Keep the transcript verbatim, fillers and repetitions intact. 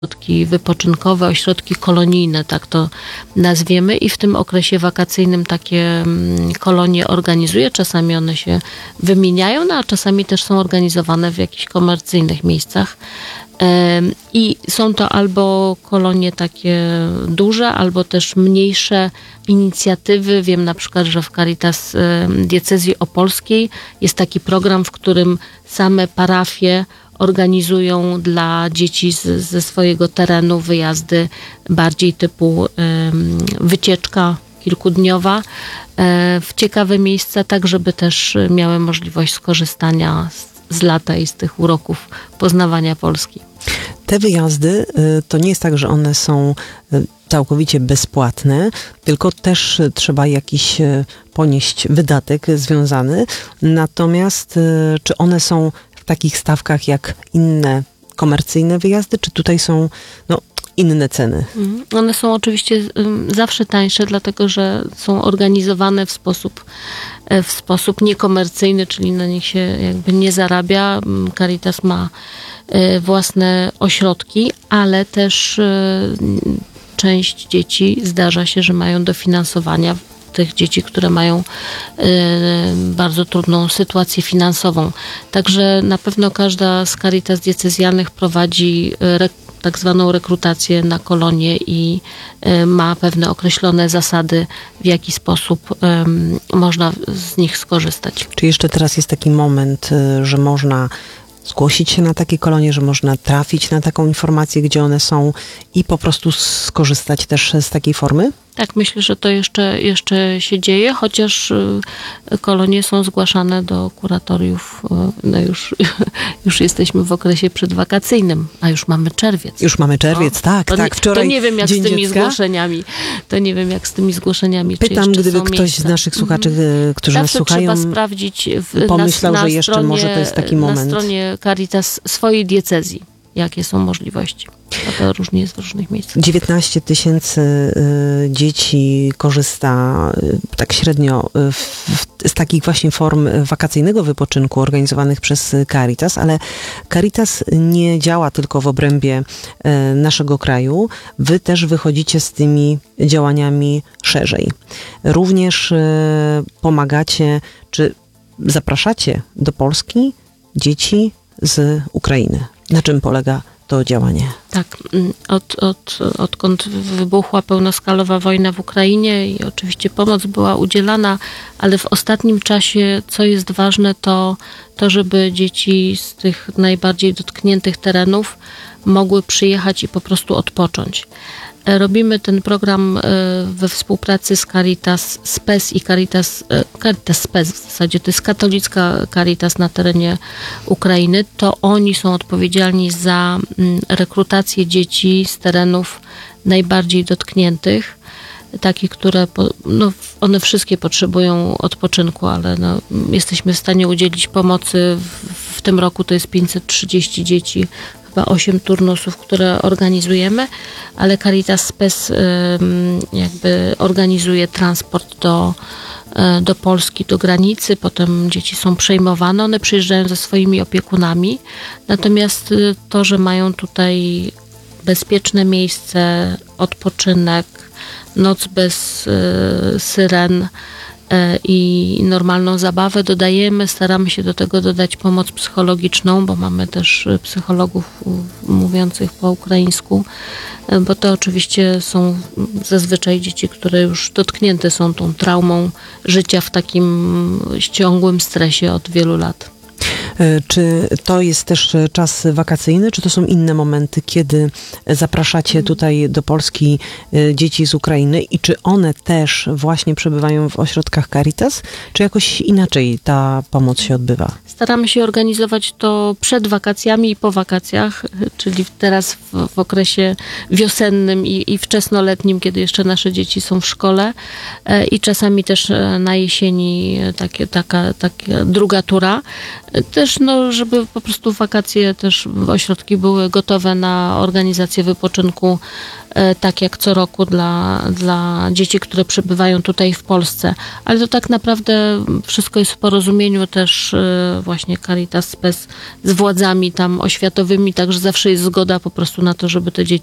ośrodki wypoczynkowe, ośrodki kolonijne, tak to nazwiemy, i w tym okresie wakacyjnym takie kolonie organizuje. Czasami one się wymieniają, no a czasami też są organizowane w jakichś komercyjnych miejscach. I są to albo kolonie takie duże, albo też mniejsze inicjatywy. Wiem na przykład, że w Caritas Diecezji Opolskiej jest taki program, w którym same parafie organizują dla dzieci z, ze swojego terenu wyjazdy bardziej typu um, wycieczka kilkudniowa w ciekawe miejsca, tak żeby też miały możliwość skorzystania z, z lata i z tych uroków poznawania Polski. Te wyjazdy to nie jest tak, że one są całkowicie bezpłatne, tylko też trzeba jakiś ponieść wydatek związany. Natomiast czy one są w takich stawkach jak inne komercyjne wyjazdy, czy tutaj są no, inne ceny? One są oczywiście zawsze tańsze, dlatego że są organizowane w sposób, w sposób niekomercyjny, czyli na nich się jakby nie zarabia. Caritas ma własne ośrodki, ale też część dzieci zdarza się, że mają dofinansowania, tych dzieci, które mają bardzo trudną sytuację finansową. Także na pewno każda z Caritas diecezjalnych prowadzi tak zwaną rekrutację na kolonie i ma pewne określone zasady, w jaki sposób można z nich skorzystać. Czy jeszcze teraz jest taki moment, że można zgłosić się na takie kolonie, że można trafić na taką informację, gdzie one są i po prostu skorzystać też z takiej formy? Tak, myślę, że to jeszcze, jeszcze się dzieje, chociaż kolonie są zgłaszane do kuratoriów. No już, już jesteśmy w okresie przedwakacyjnym, a już mamy czerwiec. Już mamy czerwiec, no, tak, to tak. Nie, Wczoraj to nie wiem, jak Dzień z tymi Dziecka. zgłoszeniami. To nie wiem, jak z tymi zgłoszeniami. Pytam, czy gdyby są ktoś miejsca. z naszych słuchaczy, mm-hmm. którzy Zawsze nas słuchają, trzeba sprawdzić w, pomyślał, na, na że jeszcze stronie, może to jest taki moment. Na stronie Caritas swojej diecezji, jakie są możliwości. A to różnie jest w różnych miejscach. dziewiętnaście tysięcy y, dzieci korzysta y, tak średnio y, w, z takich właśnie form wakacyjnego wypoczynku organizowanych przez Caritas, ale Caritas nie działa tylko w obrębie y, naszego kraju. Wy też wychodzicie z tymi działaniami szerzej. Również y, pomagacie, czy zapraszacie do Polski dzieci z Ukrainy. Na czym polega to działanie? Tak, od, od, odkąd wybuchła pełnoskalowa wojna w Ukrainie i oczywiście pomoc była udzielana, ale w ostatnim czasie, co jest ważne, to to, żeby dzieci z tych najbardziej dotkniętych terenów mogły przyjechać i po prostu odpocząć. Robimy ten program we współpracy z Caritas Spes i Caritas, Caritas Spes, w zasadzie to jest katolicka Caritas na terenie Ukrainy. To oni są odpowiedzialni za rekrutację dzieci z terenów najbardziej dotkniętych, takich, które, no, one wszystkie potrzebują odpoczynku, ale no, jesteśmy w stanie udzielić pomocy. W, w tym roku to jest pięćset trzydzieści dzieci, chyba osiem turnusów, które organizujemy, ale Caritas Spes jakby organizuje transport do, do Polski, do granicy, potem dzieci są przejmowane, one przyjeżdżają ze swoimi opiekunami, natomiast to, że mają tutaj bezpieczne miejsce, odpoczynek, noc bez syren i normalną zabawę dodajemy, staramy się do tego dodać pomoc psychologiczną, bo mamy też psychologów mówiących po ukraińsku, bo to oczywiście są zazwyczaj dzieci, które już dotknięte są tą traumą życia w takim ciągłym stresie od wielu lat. Czy to jest też czas wakacyjny, czy to są inne momenty, kiedy zapraszacie tutaj do Polski dzieci z Ukrainy i czy one też właśnie przebywają w ośrodkach Caritas, czy jakoś inaczej ta pomoc się odbywa? Staramy się organizować to przed wakacjami i po wakacjach, czyli teraz w, w okresie wiosennym i, i wczesnoletnim, kiedy jeszcze nasze dzieci są w szkole i czasami też na jesieni takie, taka, taka druga tura. Też, no, żeby po prostu wakacje też ośrodki były gotowe na organizację wypoczynku tak jak co roku dla, dla dzieci, które przebywają tutaj w Polsce. Ale to tak naprawdę wszystko jest w porozumieniu też właśnie Caritas Spes z władzami tam oświatowymi, także zawsze jest zgoda po prostu na to, żeby te dzieci